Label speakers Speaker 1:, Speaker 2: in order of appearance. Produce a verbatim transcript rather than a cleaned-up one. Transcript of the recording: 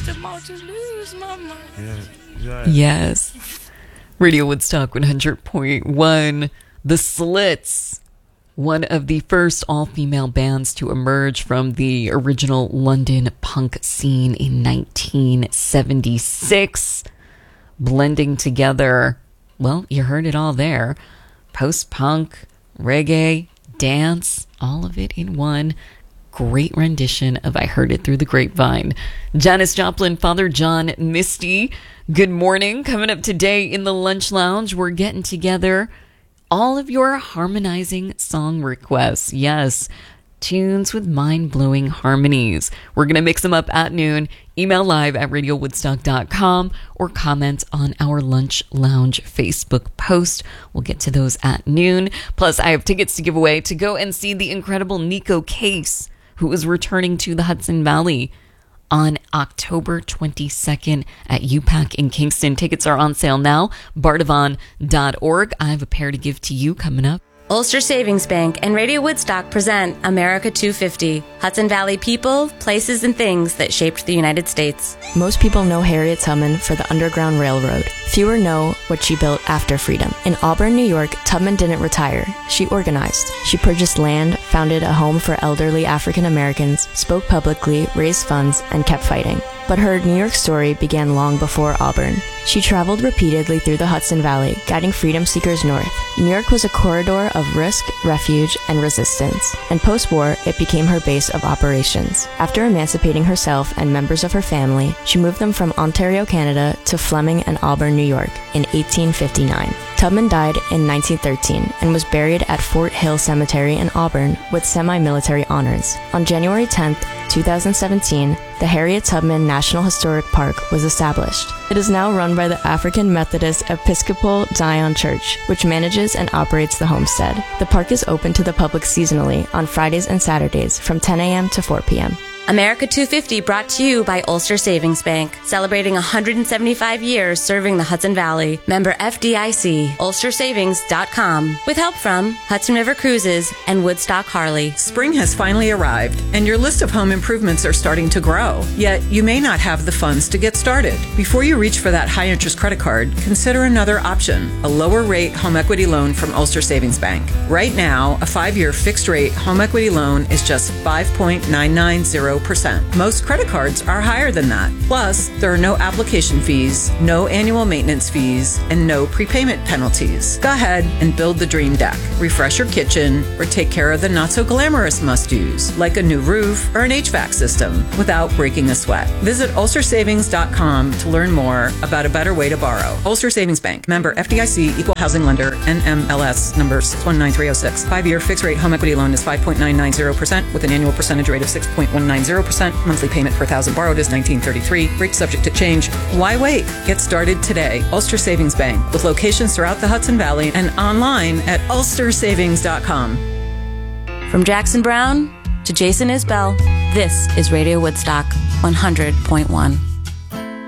Speaker 1: just about to lose my mind.
Speaker 2: Yeah, yeah.
Speaker 3: Yes. Radio Woodstock one hundred point one. The Slits, one of the first all-female bands to emerge from the original London punk scene in nineteen seventy-six, blending together, well, you heard it all there, post-punk, reggae, dance, all of it in one great rendition of I Heard It Through the Grapevine. Janis Joplin, Father John Misty, good morning. Coming up today in the Lunch Lounge, we're getting together all of your harmonizing song requests. Yes, tunes with mind-blowing harmonies. We're going to mix them up at noon. Email live at radio woodstock dot com or comment on our Lunch Lounge Facebook post. We'll get to those at noon. Plus, I have tickets to give away to go and see the incredible Nico Case, who is returning to the Hudson Valley on October twenty-second at U PAC in Kingston. Tickets are on sale now, bardavon dot org. I have a pair to give to you coming up.
Speaker 4: Ulster Savings Bank and Radio Woodstock present America two fifty, Hudson Valley people, places, and things that shaped the United States.
Speaker 5: Most people know Harriet Tubman for the Underground Railroad. Fewer know what she built after freedom. In Auburn, New York, Tubman didn't retire. She organized. She purchased land, founded a home for elderly African Americans, spoke publicly, raised funds, and kept fighting. But her New York story began long before Auburn. She traveled repeatedly through the Hudson Valley, guiding freedom seekers north. New York was a corridor of risk, refuge, and resistance, and post-war, it became her base of operations. After emancipating herself and members of her family, she moved them from Ontario, Canada, to Fleming and Auburn, New York, in eighteen fifty-nine. Tubman died in nineteen thirteen and was buried at Fort Hill Cemetery in Auburn with semi-military honors. On January tenth, twenty seventeen, the Harriet Tubman National Historic Park was established. It is now run by the African Methodist Episcopal Zion Church, which manages and operates the homestead. The park is open to the public seasonally on Fridays and Saturdays from ten a.m. to four p.m.
Speaker 4: America two fifty brought to you by Ulster Savings Bank, celebrating one hundred seventy-five years serving the Hudson Valley. Member F D I C, ulster savings dot com, with help from Hudson River Cruises and Woodstock Harley.
Speaker 6: Spring has finally arrived, and your list of home improvements are starting to grow. Yet, you may not have the funds to get started. Before you reach for that high-interest credit card, consider another option, a lower-rate home equity loan from Ulster Savings Bank. Right now, a five-year fixed-rate home equity loan is just five point nine nine zero percent. Most credit cards are higher than that. Plus, there are no application fees, no annual maintenance fees, and no prepayment penalties. Go ahead and build the dream deck, refresh your kitchen, or take care of the not-so-glamorous must-dos, like a new roof or an H V A C system, without breaking a sweat. Visit ulster savings dot com to learn more about a better way to borrow. Ulster Savings Bank, member F D I C, equal housing lender, N M L S number six one nine three oh six. Five-year fixed-rate home equity loan is five point nine nine zero percent with an annual percentage rate of six point one nine zero percent. Monthly payment per thousand borrowed is nineteen thirty-three. Rate subject to change. Why wait? Get started today. Ulster Savings Bank, with locations throughout the Hudson Valley and online at ulster savings dot com.
Speaker 4: From Jackson Brown to Jason Isbell, this is Radio Woodstock one hundred point one.